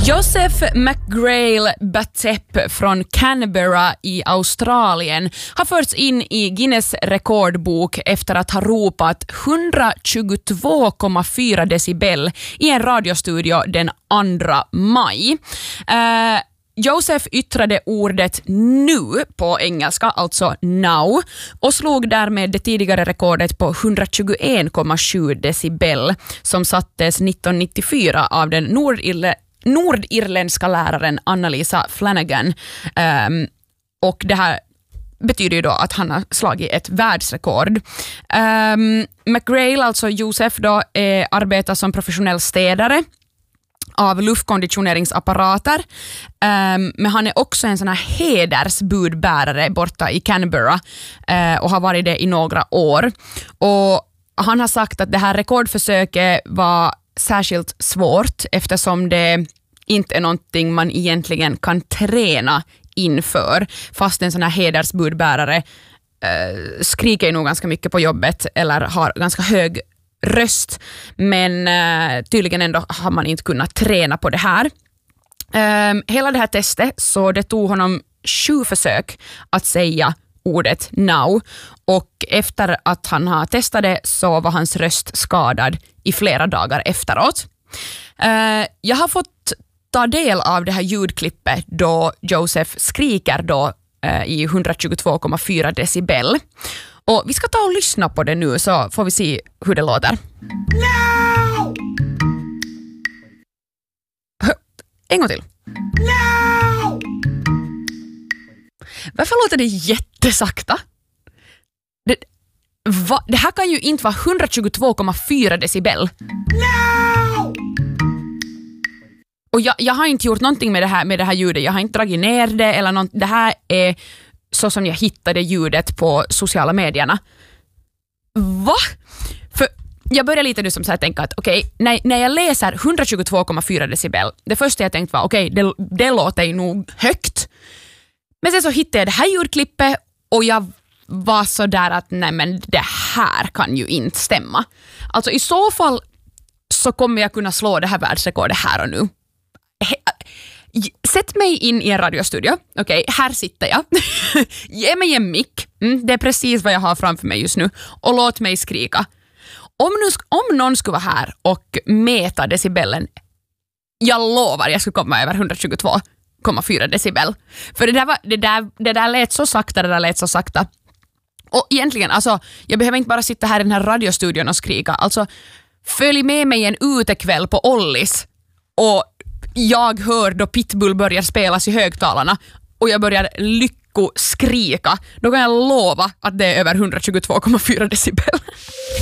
Joseph McGrail Batep från Canberra i Australien har förts in i Guinness rekordbok efter att ha ropat 122,4 decibel i en radiostudio den 2 maj. Joseph yttrade ordet nu på engelska, alltså now, och slog därmed det tidigare rekordet på 121,7 decibel som sattes 1994 av den nordirländska läraren Annalisa Flanagan. Och det här betyder ju då att han har slagit ett världsrekord. McGrail, alltså Joseph, då, arbetar som professionell städare av luftkonditioneringsapparater, men han är också en sån här hedersbudbärare borta i Canberra och har varit det i några år. Och han har sagt att det här rekordförsöket var särskilt svårt eftersom det inte är någonting man egentligen kan träna inför, fast en sån här hedersbudbärare skriker nog ganska mycket på jobbet eller har ganska hög röst, men tydligen ändå har man inte kunnat träna på det här. Hela det här testet, så det tog honom 7 försök att säga ordet now, och efter att han har testat det så var hans röst skadad i flera dagar efteråt. Jag har fått ta del av det här ljudklippet då Joseph skriker då i 122,4 decibel. Och vi ska ta och lyssna på det nu så får vi se hur det låter. No! En gång till. No! Varför låter det jättesakta? Det här kan ju inte vara 122,4 decibel. No! Och jag har inte gjort någonting med det här ljudet. Jag har inte dragit ner det eller något. Det här är så som jag hittade ljudet på sociala medierna. Va? För jag började lite nu som så här tänka att okej, när jag läser 122,4 decibel, det första jag tänkte var okej, det låter ju nog högt. Men sen så hittade jag det här ljudklippet och jag var så där att nej, men det här kan ju inte stämma. Alltså i så fall så kommer jag kunna slå det här världsrekordet här och nu. Sätt mig in i en radiostudio. Okej, här sitter jag. Ge mig en mick. Det är precis vad jag har framför mig just nu. Och låt mig skrika. Om någon skulle vara här och mäta decibellen, jag lovar jag skulle komma över 122,4 decibel. För det där lät så sakta. Och egentligen, alltså, jag behöver inte bara sitta här i den här radiostudion och skrika. Alltså, följ med mig en utekväll på Ollis och jag hör då Pitbull börjar spelas i högtalarna och jag börjar skrika. Då kan jag lova att det är över 122,4 decibel.